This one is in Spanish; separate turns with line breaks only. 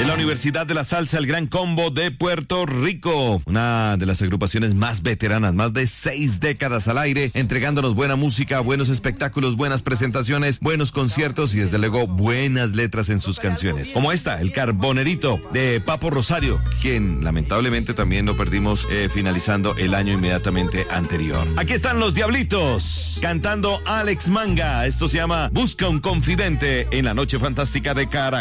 la Universidad de la Salsa, el Gran Combo de Puerto Rico. Una de las agrupaciones más veteranas, más de 6 décadas al aire, entregándonos buena música, buenos espectáculos, buenas presentaciones, buenos conciertos y desde luego buenas letras en sus canciones. Como esta, El Carbonerito, de Papo Rosario, quien lamentablemente también lo perdimos finalizando el año inmediatamente anterior. Aquí están los Diablitos, cantando Alex Manga. Esto se llama Busca un Confidente en la Noche Fantástica de Caracas.